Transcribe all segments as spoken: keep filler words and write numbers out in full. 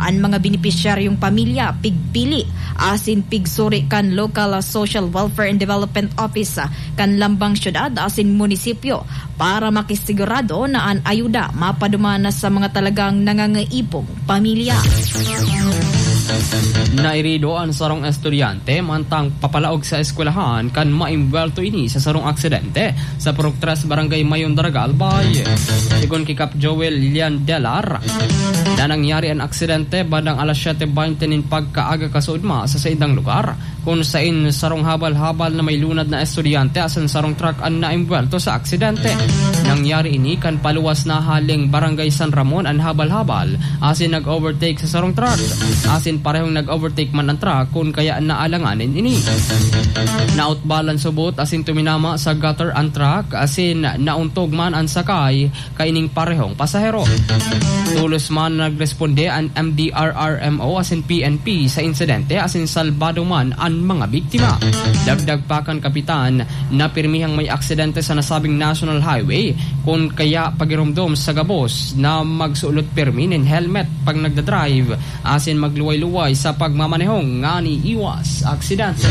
ang mga benepisyaryong pamilya pigpili asin pigsuri kan local social welfare and development office kan lambang syudad asin munisipyo para makisigurado na ang ayuda mapadumana sa mga talagang nangangaibong pamilya. Nairido ang sarong estudyante mantang papalaog sa eskwelahan kan maimbwelto ini sa sarong aksidente sa Purok tres Barangay Mayon Daragal Bay. Sigon kay Kap Joel Lilian Delar, na nangyari ang aksidente bandang alas siyete twenty nin pagkaaga kasudma sa saidang lugar kung sain sarong habal-habal na may lunad na estudyante asan sarong truck ang naimbwelto sa aksidente. Nangyari ini kan paluwas na haling Barangay San Ramon ang habal-habal asin nag-overtake sa sarong truck. Asin parehong nag-overtake man ang truck kung kaya naalanganin ini. Nautbalan subot asin tuminama sa gutter ang truck asin nauntog man ang sakay kaining parehong pasahero. Tulos man nagresponde ang M D R R M O asin P N P sa insidente asin salbado man ang mga biktima. Dagdag pa kan kapitan na pirmihang may aksidente sa nasabing National Highway kung kaya pagirumdom sa gabos na magsulot pirmi nin helmet pag nagdadrive asin magluway-luway sa pagmamanehong ngani iwas aksidente.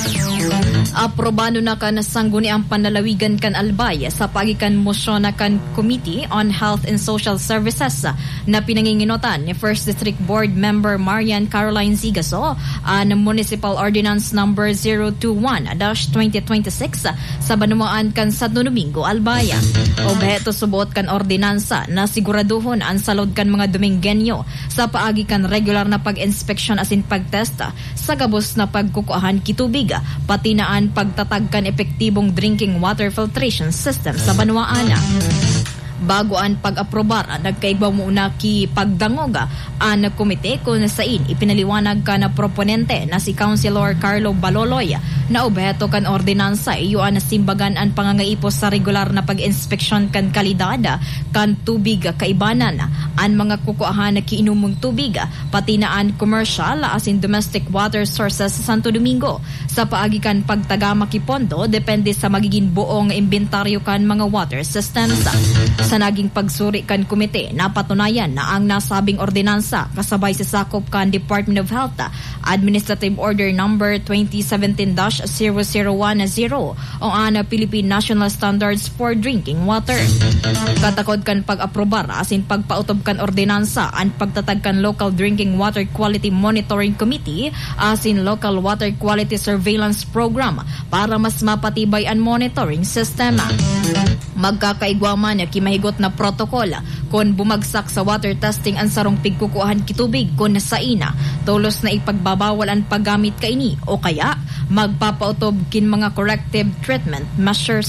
Aprobado na kan sangguni ang panlalawigan kan Albay sa pagikan mosyon na kan Committee on Health and Social Services na pinanginginotan ni First District Board Member Marian Caroline Zigaso ang Municipal Ordinance Number zero two one dash twenty twenty-six sa Banuaan kan Santo Domingo, Albay. Objeto subot kan ordinansa na siguraduhon ang salod kan mga Domingenyo sa paagi kan regular na pag-inspeksyon asin pagtesta sa gabos na pagkukuahan kitubig pati naan pagtatag kan epektibong drinking water filtration system sa Banuaan. Bago ang pag-aprobar, nagkaigbaw muna ki pagdangoga ang komite kung sain ipinaliwanag ka na proponente na si Councilor Carlo Baloloy na objeto kan ordinansa iyo ang simbagan ang pangangaipos sa regular na pag-inspeksyon kan kalidad kan tubig kaibanan ang mga kukuahan na kiinumong tubig pati na ang commercial as in domestic water sources sa Santo Domingo sa paagi kan pagtagama ki pondo depende sa magiging buong inventaryo kan mga water systems. Sa naging pagsuri kan komite, napatunayan na ang nasabing ordinansa kasabay sa sakop kan Department of Health Administrative Order Number twenty seventeen dash zero zero one zero o ang Philippine National Standards for Drinking Water. Katakod kan pag-aprobar asin pagpautob kan ordinansa ang pagtatag kan Local Drinking Water Quality Monitoring Committee asin Local Water Quality Surveillance Program para mas mapatibay ang monitoring system. Magkakaigwaman na kimahigot na protokol kung bumagsak sa water testing ang sarong pigkukuhan kitubig kung nasaina, tulos na ipagbabawal ang paggamit kaini o kaya magpapautob kin mga corrective treatment measures.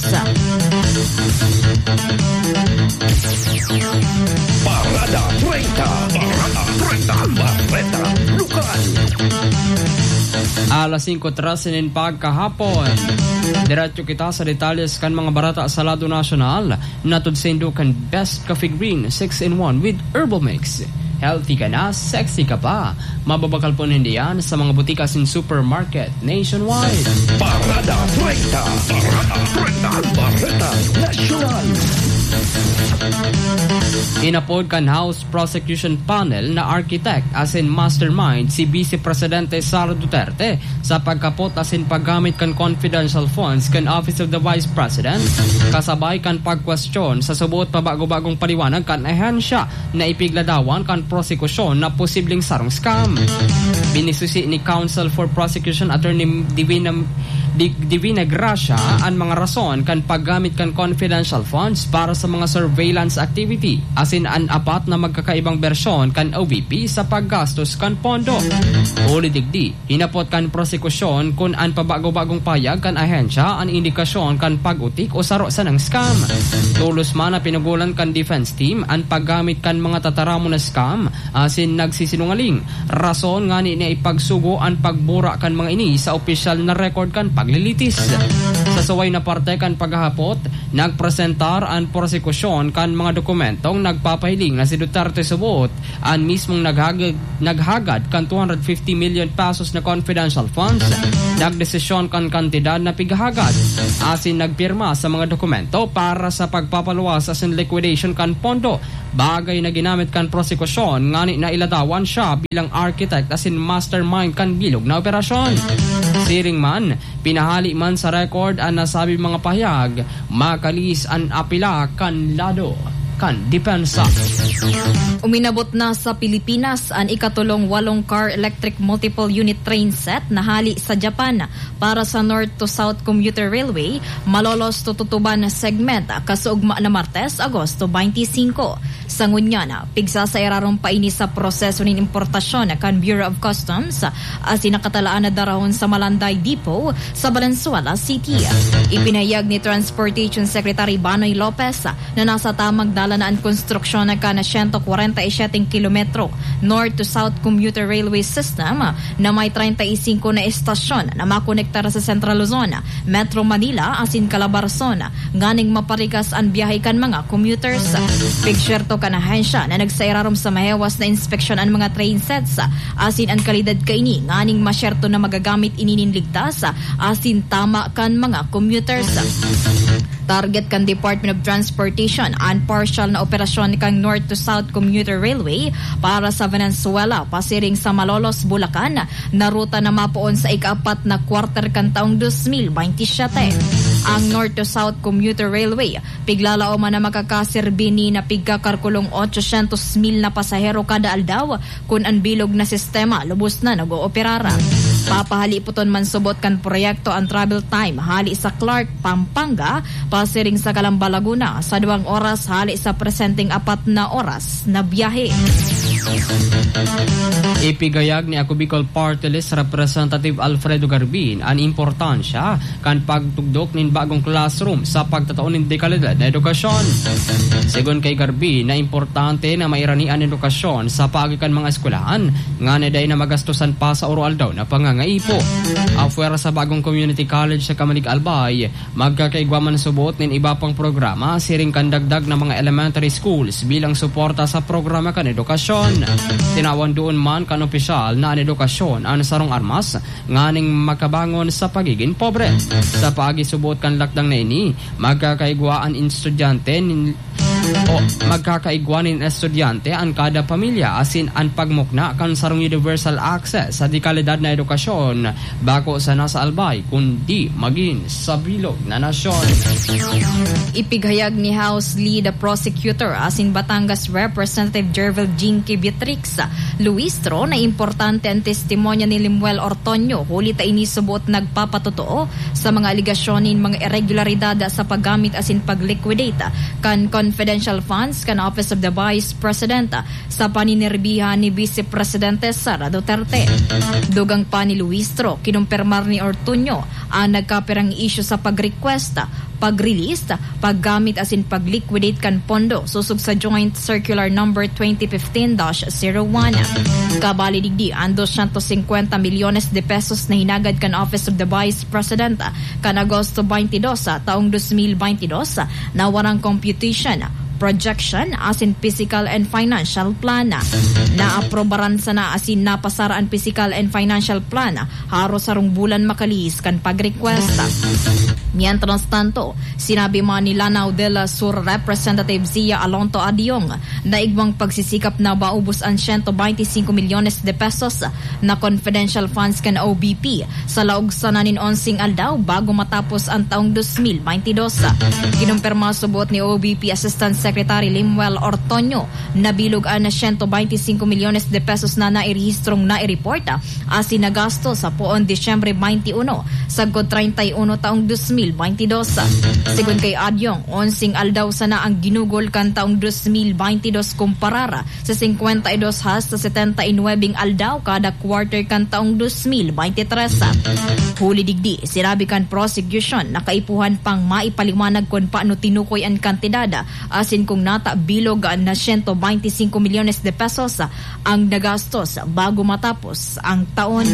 Parada treinta, Parada treinta, Barreta Lokal. Alas singko trasinin pagkahapon. Diretso kita sa detalles kan mga barata sa lado nasyonal. Natudsindo kan Best Coffee Green six in one with Herbal Mix. Healthy ka na, sexy ka pa. Mababakal po hindi yan sa mga butika sin supermarket nationwide. Parada treinta, Parada treinta, Barreta National. Inapod kan House Prosecution Panel na architect as in mastermind si Vice Presidente Sara Duterte sa pagkapot as in paggamit kan confidential funds kan Office of the Vice President kasabay kan pagkwestiyon sa subot pa bago-bagong paliwanag kan ahensya na ipigladawan kan prosekusyon na posibleng sarong scam. Binisusi ni Counsel for Prosecution Attorney Divina Divina Gracia ang mga rason kan paggamit kan confidential funds para sa mga surveillance activity asin an apat na magkakaibang bersyon kan O V P sa paggastos kan pondo. Uli digdi, hinapot kan prosekusyon kung an pabago-bagong payag kan ahensya ang indikasyon kan pag-utik o saro sa ng scam. Tulos man na pinugulan kan defense team ang paggamit kan mga tataramo na scam asin nagsisinungaling. Rason nga ni na ipagsugo ang pagbura kan mga ini sa opisyal na record kan paglilitis. Sa saway na parte kan paghahapot, nagpresentar ang prosekusyon kan mga dokumentong nagpapahiling na si Duterte subot ang mismong naghagad, naghagad kan two hundred fifty million pesos na confidential funds Nagdesisyon kan kantidad na pigahagad asin nagpirma sa mga dokumento para sa pagpapaluwas asin liquidation kan pondo. Bagay na ginamit kan prosekusyon ngani na iladawan siya bilang architect asin mastermind kan bilog na operasyon. Siring man, pinahali man sa record ang nasabi mga pahayag, makalis ang apila kan lado kan depensa. Uminabot na sa Pilipinas ang ikatulong walong car electric multiple unit train set na hali sa Japan para sa North to South Commuter Railway Malolos to Tutuban segment kasuugma na Martes, Agosto twenty-five. Sa ngunya pigsa sa irarong paini sa proseso ng importasyon kan Bureau of Customs as sinakatalaan na darahon sa Malanday Depot sa Valenzuela City. Ipinayag ni Transportation Secretary Banoy Lopez na nasa tamang dala na ang konstruksyon na ka na one hundred forty-seven kilometro North to South Commuter Railway System na may thirty-five na estasyon na makonektar sa Central Luzon, Metro Manila asin Calabarzon nganing maparikas ang biyahe kan mga commuters. Pigsyerto kan ahensya na nagsairarom sa mahewas na inspeksyon ang mga train sets asin ang kalidad kaini nganing masyerto na magagamit ininin ligtas asin tama kan mga commuters. Target kan Department of Transportation ang partial na operasyon kang North to South Commuter Railway para sa Valenzuela pasiring sa Malolos, Bulacan na ruta na mapuon sa ikaapat na quarter kan taong twenty twenty-seven. Ang North to South Commuter Railway piglalao man na makakasirbini na pigkakarkulong eight hundred mil na pasahero kada aldaw kung ang bilog na sistema lubos na nag-ooperara. Papahali puton man subot kan proyekto ang travel time hali sa Clark, Pampanga pasiring sa Calamba, Laguna sa duwang oras hali sa presenteng apat na oras na biyahe. Ipigayag ni Ako Bicol Party List Representative Alfredo Garbin ang importansya kan pagtugdok nin bagong classroom sa pagtataon ng dekalidad na edukasyon. Sigon kay Garbin na importante na mairanian ng edukasyon sa pagikan mga eskwelahan nga na day na magastusan pa sa oral daw na pangangaipo. Afuera sa bagong community college sa Kamalig Albay, magkakaigwaman subot nin iba pang programa siring kandagdag na mga elementary schools bilang suporta sa programa kan edukasyon. Tinawan doon man kan opisyal na ang edukasyon ang sarong armas nganing makabangon sa pagiging pobre. Sa pagisubot kan lakdang na ini, magkakaigwaan in estudyante nin o magkakaigwanin estudyante ang kada pamilya asin ang pagmukna kan sarong universal access sa dekalidad na edukasyon bako sa nasa albay kundi maging sa bilog na nasyon. Ipighayag ni House Lead Prosecutor asin Batangas Representative Jervel Jinky Beatrix Luistro na importante ang testimonya ni Limuel Ortonio huli ta inisubot nagpapatotoo sa mga aligasyonin mga irregularidad sa paggamit asin pagliquidate kan confidential funds kan Office of the Vice President sa paninirbihan ni Vice Presidente Sara Duterte. Dugang pa ni Luistro, kinumpirmar ni Ortonio ang nagkapirang issue sa pag-request, pag-release, paggamit asin pag-liquidate kan pondo susug sa Joint Circular Number twenty fifteen dash zero one. Kabali digdi ang two hundred fifty milyones de pesos na hinagad kan Office of the Vice President kan Agosto twenty-two sa taong twenty twenty-two na warang computation, projection asin physical and financial plan. Naaprobaran sa na asin napasara ang physical and financial plan haro sarong bulan makalis kan pag-request. Mientras tanto, sinabi man ni Lanao de la Sur Representative Zia Alonto Adiong na igwang pagsisikap na maubos ang one hundred twenty-five milyones de pesos na confidential funds kan O B P sa laog sa nanin onsing aldaw bago matapos ang taong twenty twenty-two. Kinumpirma subot ni O B P Assistant Secretary Limuel Ortonio na bilog ang one hundred twenty-five milyones de pesos na nairehistrong naireporta asin nagasto sa poon Disyembre twenty-one sagod thirty-one taong twenty twenty-two. Sigun kay Adyong, onsing aldaw sana ang ginugol kan taong twenty twenty-two kumparara sa fifty-two has sa seventy-nine aldaw kada quarter kan taong twenty twenty-three. Huli digdi, sinabi kan prosecution na kaipuhan pang maipaliwanag kung paano tinukoy ang kantidad asin asin kung nata bilog na one hundred twenty-five milyones de pesos ang nagastos bago matapos ang taon.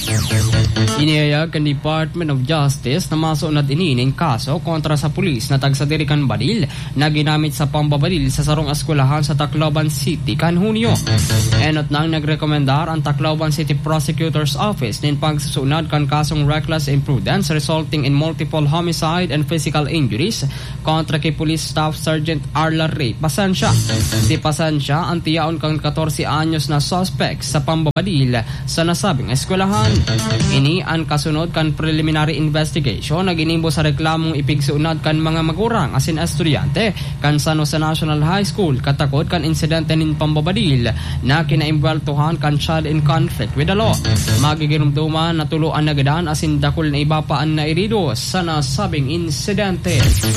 Inihayag ang Department of Justice na masunod inining kaso kontra sa pulis na tagsadirikan Badil na ginamit sa pambabadil sa sarong eskwelahan sa Tacloban City kan Hunyo. Enot nang nagrekomendar ang Tacloban City Prosecutor's Office nin pagsusunod kan kasong reckless imprudence resulting in multiple homicide and physical injuries kontra kay Police Staff Sergeant Arla Ray Pasensya. Si Pasensya ang tiyaon kang fourteen anyos na suspect sa pambabadil sa nasabing eskwelahan. Ini ang kasunod kan preliminary investigation na ginimbo sa reklamong ipigsuunad kan mga magurang asin estudyante kan San Jose National High School katakot kan insidente nin pambabadil na kinaimbweltuhan kan child in conflict with the law. Magigirumduman na tuluan na gadaan asin dakol na iba pa ang nairido sa nasabing insidente.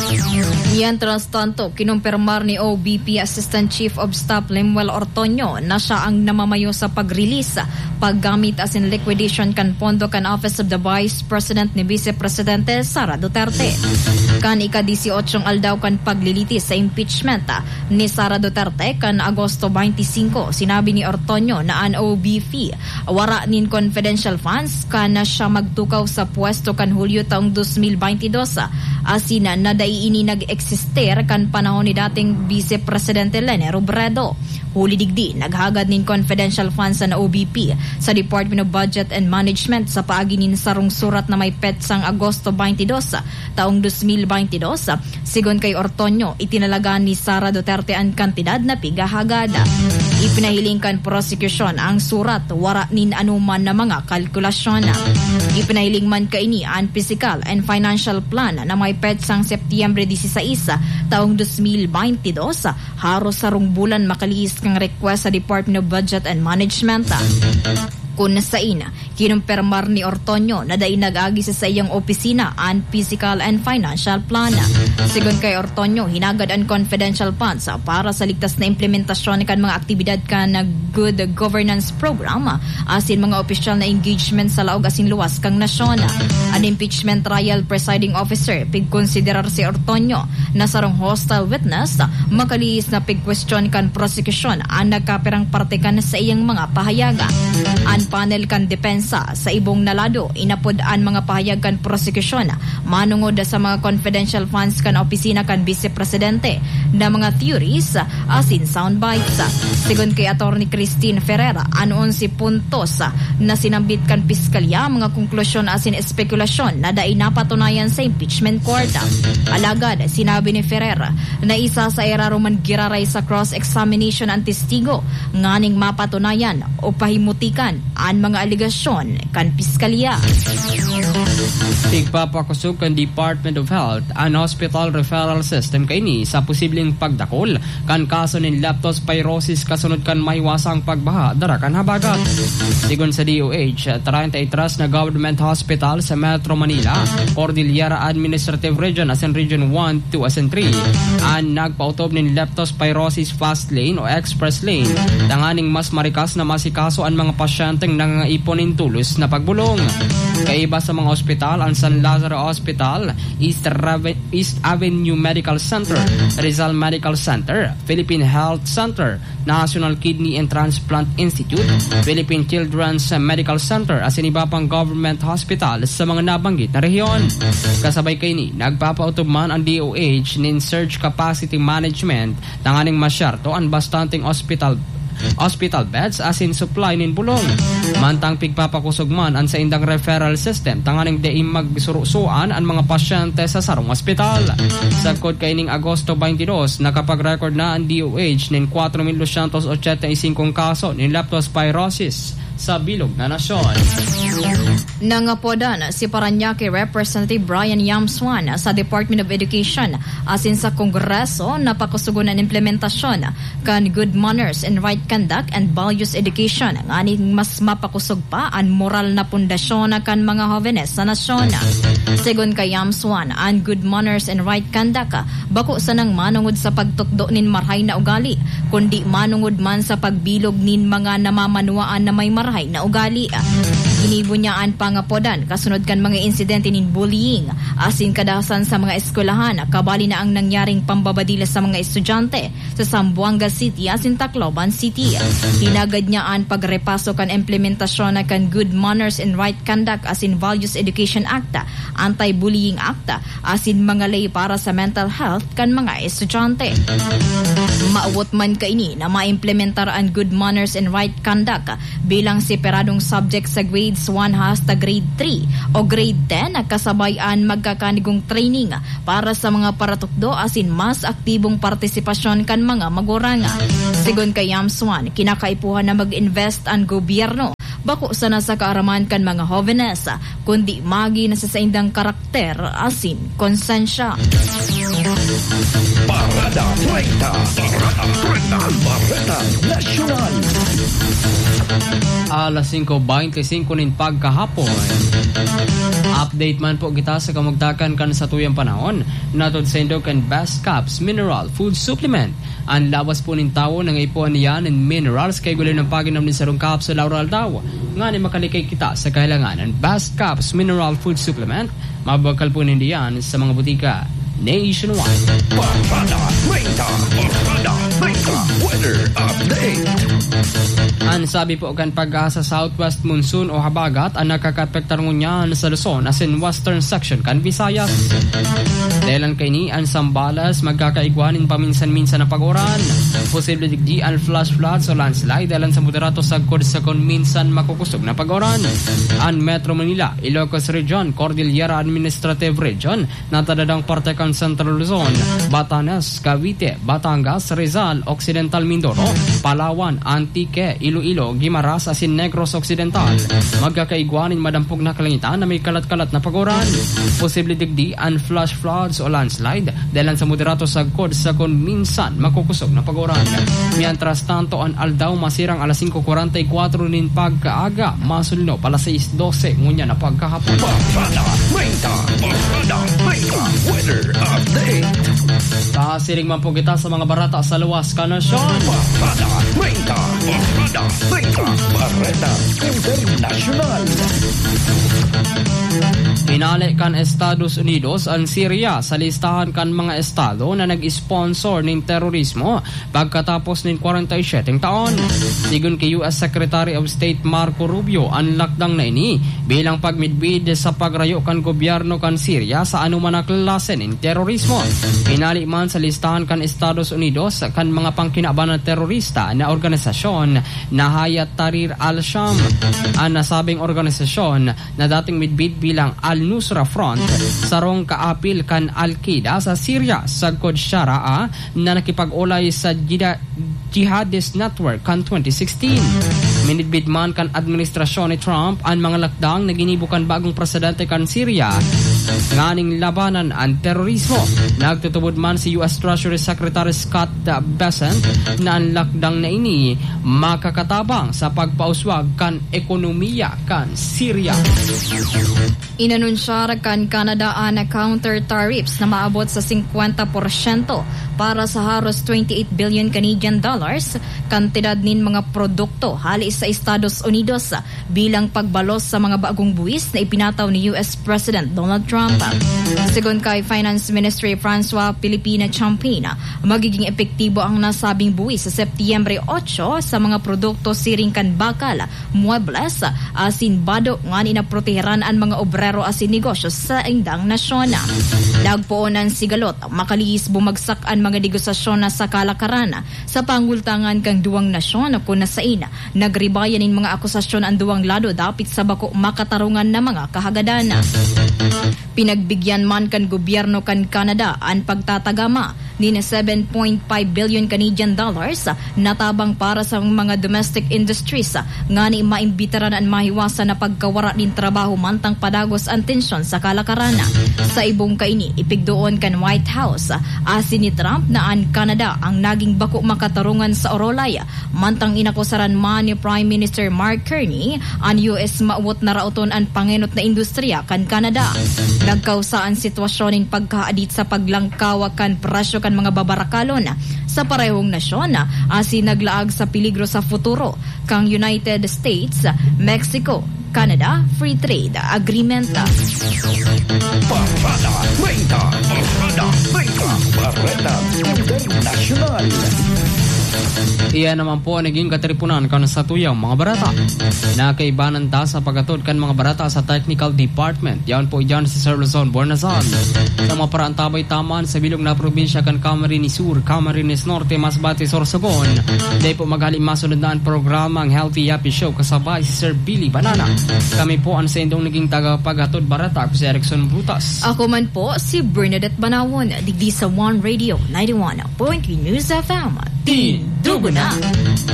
Yan tras tanto, kinumpirmar ni O B P Assistant Chief of Staff Lemuel Ortoño na siya ang namamayo sa pag-release, paggamit as in liquidation kan pondo kan Office of the Vice President ni Vice Presidente Sara Duterte. Kan ika-eighteen aldaw kan paglilitis sa impeachment ni Sara Duterte kan Agosto twenty-five, sinabi ni Ortoño na ang O B P wara nin confidential funds kan na siya magtukaw sa pwesto kan Hulyo taong twenty twenty-two, asin na daiini nag-eksister kan panahon ni dating Vice Presidente Leni Robredo. Huli digdi, naghagad nin confidential funds sa O B P sa Department of Budget and Management sa paagi nin sarong surat na may petsang Agosto twenty-two taong twenty twenty-two. Sigon kay Ortoño, itinalagaan ni Sara Duterte ang kantidad na pigahagada. Ipinahiling kan prosecution ang surat wara nin anuman na mga kalkulasyon. Ipinahiling man kaini ang physical and financial plan na may petsang Septyembre sixteen taong twenty twenty-two, haros sarong bulan makaliis kang request sa Department of Budget and Management. Kung nasain, kinumpirmar ni Ortoño na dahil nag-agi sa sa iyang opisina ang physical and financial plan. Sigon kay Ortoño, hinagad ang confidential funds para sa ligtas na implementasyon kan mga aktibidad ka na good governance program asin mga opisyal na engagement sa laog asin luwas kang nasyon. An impeachment trial presiding officer pigkonsiderar si Ortoño na sarong hostile witness, makaliis na pigkwestiyon kan prosecution ang nagkapirang parte kan sa iyang mga pahayaga. An panel kan depensa sa ibong nalado inapod ang mga pahayag kan prosecution manungod sa mga confidential funds kan opisina kan Vice Presidente na mga theories asin soundbites. Sigon kay Attorney Christine Ferreira, an eleven puntos na sinambit kan piskalya mga konklusyon asin espekulasyon na dai napatunayan sa impeachment court. Alagad, sinabi ni Ferreira na isa sa eraro man giraray sa cross-examination ang testigo nganing mapatunayan o pahimutikan ang mga aligasyon kan piskalya. Tigpapakusog kan Department of Health ang hospital referral system kaini sa posibleng pagdakol kan kaso nin leptospirosis kasunod kan maiwasang pagbaha dara kan habagat. Sigon sa D O H, thirty-three na government hospital sa Metro Manila, Cordillera Administrative Region asin Region one, two asin three ang nagpautob nin leptospirosis fast lane o express lane tanganing mas marikas na masikaso ang mga pasyente nangangaipon tulos na pagbulong. Kaiba sa mga ospital ang San Lazaro Hospital, East, Rave, East Avenue Medical Center, Rizal Medical Center, Philippine Health Center, National Kidney and Transplant Institute, Philippine Children's Medical Center asin iba pang government hospital sa mga nabanggit na rehiyon. Kasabay kay ni, nagpapautob man ang D O H nin surge capacity management tanganing masyarto ang bastanting hospital hospital beds asin supply nin bulong. Mantang pigpapakusog man ang sa indang referral system tanganing deim magbisurusuan ang mga pasyente sa sarong ospital. Sagkod kaining Agosto twenty-two, nakapag-record na ang D O H nin four thousand two hundred eighty-five kaso nin leptospirosis sa bilog na nasyon. Nangapodan si Parañaque Representative Brian Yamswan sa Department of Education asin sa Kongreso na pakusugon ang implementasyon kan good manners and right conduct and values education nganing mas mapakusog pa ang moral na pundasyon kan mga jóvenes sa nasyon. Segon kay Yamswan, ang good manners and right conduct bako sa nang manungod sa pagtukdo nin marhay na ugali kundi manungod man sa pagbilog nin mga namamanuaan na may marhay na ugali. Ginibo niya ang pangapodan kasunod kan mga insidente nin bullying asin kadahasan sa mga eskwelahan kabali na ang nangyaring pambabadila sa mga estudyante sa Zamboanga City asin Tacloban City. Hinagad niya ang pagrepaso kan implementasyon na kan Good Manners and Right Conduct asin Values Education Act, Anti-Bullying Act asin mga lay para sa mental health kan mga estudyante. Maawot man kaini na maimplementar ang Good Manners and Right Conduct bilang separadong subject sa grades one hasta grade three o grade ten na kasabayan magkakanigong training para sa mga paratukdo asin mas aktibong partisipasyon kan mga maguranga. Sigon kay Yamswan, kinakaipuhan na mag-invest ang gobyerno bako sa nasa kaaraman kan mga jóvenes kundi magi na sa saindang karakter asin konsensya. Parada treinta, Parada treinta, Barreta Nacional. Alas singko beintisinko nin pagkahapon. Update man po kita sa kamugtakan kan sa tuyang panahon. Natod sa Indo kan Best Caps Mineral Food Supplement. Ang lawas po nin tao ng ipuan niya ng minerals kay gulo ng paginam ni Sarong Caps sa Laurel daw. Nga ni makalikay kita sa kailangan ng Best Caps Mineral Food Supplement. Mabakal po nindiyan sa mga butika nationwide. Parada treinta, Parada treinta, weather update. Ang sabi po kan pag-asa southwest monsoon o habagat ang nakakapektar ngunyan sa Luzon as in western section kan Visayas. Dahil kay ni ang Sambales magkakaigwanin paminsan-minsan na pagoran. Posible digdi ang flash floods o landslide dahil sa moderato sagkod sa kon minsan makukusog na pagoran. Ang Metro Manila, Ilocos Region, Cordillera Administrative Region, natadadang parte kan Central Luzon, Batanes, Cavite, Batangas, Rizal, Occidental Mindoro, Palawan, Antique, Iloilo, Guimaras, asin Negros Occidental. Magkakaigwanin madampog na kalangitan na may kalat-kalat na pagoran. Posible digdi ang flash floods o landslide dahil sa moderato sagkod sa kon minsan makukusog na pagoran. Mientras tanto ang Aldaw masirang alas singko kuwarenta-y-kwatro nin pagkaaga, masulno pala sais dose ngunya na pagkahapon. Parada treinta, Parada treinta, weather update. Kasiring man po kita sa mga barata sa luwas ka nasyon. Parada treinta, Parada treinta, Barreta International. Pinali kan Estados Unidos ang Syria sa listahan kan mga estado na nag-sponsor ng terorismo pagkatapos ng forty-seven taon. Sigun kay U S Secretary of State Marco Rubio, ang lakdang na ini bilang pagmidbid sa pagrayo kan gobyerno kan Syria sa anuman na klase ng terorismo. Pinali man sa listahan kan Estados Unidos kan mga pangkinabangan terorista na organisasyon na Hayat Tahrir al-Sham. Ang nasabing organisasyon na dating midbid bilang Al-Nusra Front sarong kaapil kan Al-Qaeda sa Syria sagkod Sharaa na nakipag-ulay sa Jida Jihadist Network kan twenty sixteen. Minidbid man kan administrasyon ni Trump ang mga lakdang na ginibukan bagong presidente kan Syria nganing labanan ang terorismo. Nagtutubod man si U S Treasury Secretary Scott Bessent na ang lakdang na ini makakatabang sa pagpauswag kan ekonomiya kan Syria. Inanunsyar kan Canada ang counter tariffs na maabot sa fifty percent para sa halos twenty-eight billion Canadian dollars kantidad nin mga produkto hali sa Estados Unidos bilang pagbalos sa mga bagong buwis na ipinataw ni U S President Donald Trump. Sigon kay Finance Ministry Francois Pilipina Champina, magiging epektibo ang nasabing buwis sa Setyembre eight sa mga produkto siring kan bakal, muebles, asin bado nga ninaproteheran ang mga obrero asin negosyo sa indang nasyon. Dagpoonan sigalot makalis bumagsak ang mga negosasyon na sa kalakaran sa pangultangan kang duwang nasyon kung nasain nagribayan in mga akusasyon ang duwang lado dapit sa bako makatarungan na mga kahagadana. Pinagbigyan man kan gobyerno kan Canada ang pagtatagama ni seven point five billion Canadian dollars natabang para sa mga domestic industries nga ni maimbitaran ang mahiwasan na pagkawara din trabaho mantang padagos ang tensyon sa kalakaran. Sa ibong kaini ipigdoon kan White House asin ni Trump na ang Canada ang naging bako makatarungan sa Orolay mantang inakusaran man ni Prime Minister Mark Carney ang U S maawot na rauton ang pangenot na industriya kan Canada. Nagkausaan sitwasyon ng pagkaadit sa paglangkaw kan presyo kan mga babarakalon sa parehong nasyon asin naglaag sa peligro sa futuro kang United States, Mexico, Canada Free Trade Agreement. Parada Treinta, Parada Treinta, Barreta International. Iyan naman po naging katripunan kan sa tuyang mga barata. Nakaibanan ta sa pagatod kan mga barata sa Technical Department. Yan po dyan si Sir Luzon Bornazal. Sa mga paraan tabay taman sa bilog na probinsya kan Camarines Sur, Camarines Norte, Masbate, Sorsogon. Dahil po magaling masunod na ang programa ang Healthy Happy Show kasabay si Sir Billy Banana. Kami po ang sendong naging tagapagatod barata ako si Erickson Butas. Ako man po si Bernadette Banawon, digdi sa One Radio ninety-one point three News F M. Tindugo na!